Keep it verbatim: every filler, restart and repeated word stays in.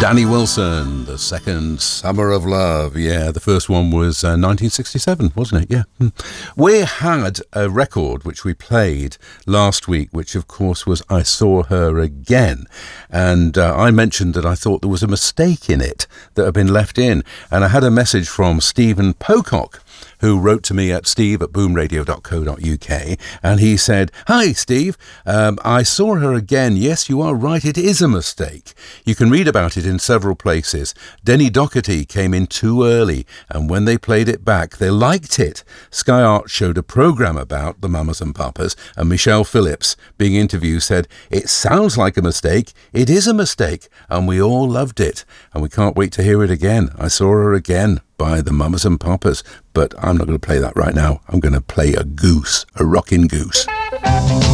Danny Wilson, the second Summer of Love. Yeah, the first one was uh, nineteen sixty-seven, wasn't it? Yeah. We had a record which we played last week, which of course was I Saw Her Again. And uh, I mentioned that I thought there was a mistake in it that had been left in. And I had a message from Stephen Pocock, who wrote to me at steve at boom radio dot co dot uk, and he said, "Hi, Steve, um, I Saw Her Again. Yes, you are right, it is a mistake. You can read about it in several places. Denny Doherty came in too early, and when they played it back, they liked it. Sky Art showed a programme about the Mamas and Papas, and Michelle Phillips, being interviewed, said, it sounds like a mistake, it is a mistake, and we all loved it, and we can't wait to hear it again. I Saw Her Again by the Mamas and Papas." But I'm not going to play that right now. I'm going to play a goose, a rocking goose.